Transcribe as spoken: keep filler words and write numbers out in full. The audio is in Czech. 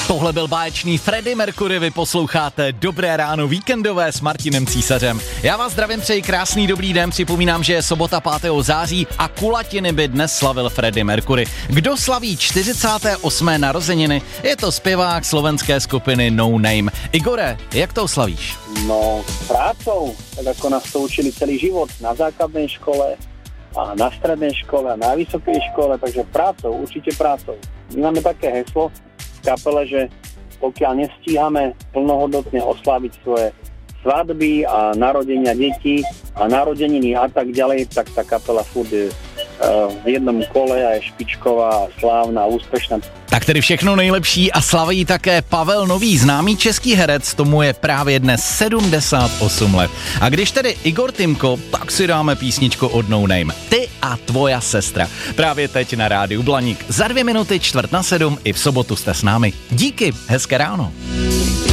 Tohle byl báječný Freddie Mercury, vy posloucháte Dobré ráno víkendové s Martinem Císařem. Já vás zdravím, přeji krásný dobrý den, připomínám, že je sobota pátého září a kulatiny by dnes slavil Freddie Mercury. Kdo slaví čtyřicáté osmé narozeniny? Je to zpěvák slovenské skupiny No Name. Igore, jak to slavíš? No, prácou, tak ako nás to učili celý život, na základnej škole, a na strednej škole, a na vysokej škole, takže prácou, určite prácou. My máme také heslo v kapele, že pokiaľ nestíhame plnohodnotne osláviť svoje svadby a narodenia detí a narodeniny a tak ďalej, tak tá kapela furt je uh, v jednom kole a je špičková, slávna, úspešná. Tak tedy všechno nejlepší a slaví také Pavel Nový, známý český herec, tomu je právě dnes sedmdesát osm let. A když tedy Igor Timko, tak si dáme písničku od No Name. Ty a tvoja sestra. Právě teď na rádiu Blaník. Za dvě minuty čtvrt na sedm i v sobotu jste s námi. Díky, hezké ráno.